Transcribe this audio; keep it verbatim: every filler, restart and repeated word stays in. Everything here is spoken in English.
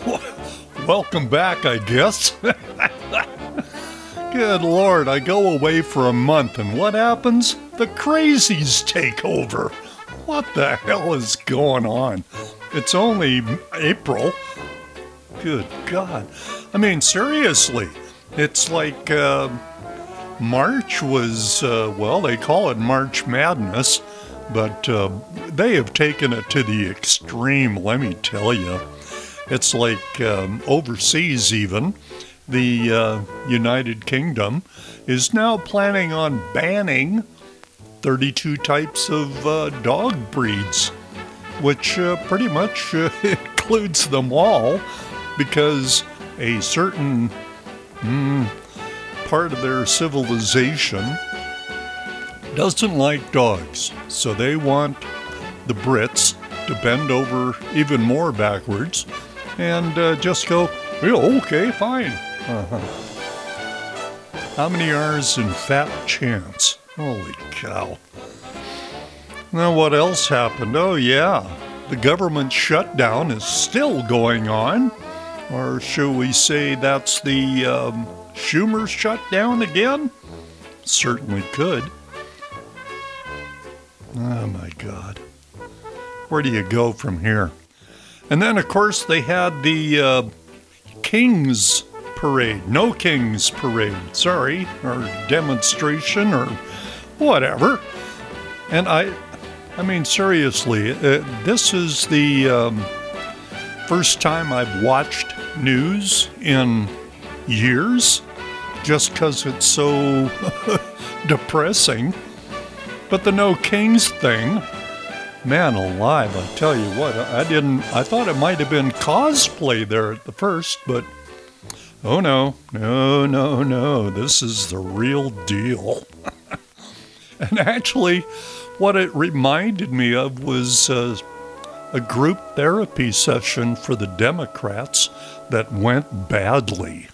Welcome back, I guess. Good Lord, I go away for a month, and what happens? The crazies take over. What the hell is going on? It's only April. Good God. I mean, seriously, it's like uh, March was, uh, well, they call it March Madness, but uh, they have taken it to the extreme, let me tell you. It's like um, overseas even, the uh, United Kingdom is now planning on banning thirty-two types of uh, dog breeds, which uh, pretty much uh, includes them all, because a certain mm, part of their civilization doesn't like dogs. So they want the Brits to bend over even more backwards and uh, just go, yeah, okay, fine. Uh-huh. How many R's in fat chance? Holy cow. Now, what else happened? Oh, yeah, the government shutdown is still going on. Or should we say that's the um, Schumer shutdown again? Certainly could. Oh, my God. Where do you go from here? And then, of course, they had the uh, King's Parade. No King's Parade, sorry, or demonstration or whatever. And I, I mean, seriously, uh, this is the um, first time I've watched news in years, just because it's so depressing. But the No Kings thing, man alive, I tell you what, I didn't, I thought it might have been cosplay there at the first, but oh no, no, no, no, this is the real deal. And actually, what it reminded me of was uh, a group therapy session for the Democrats that went badly.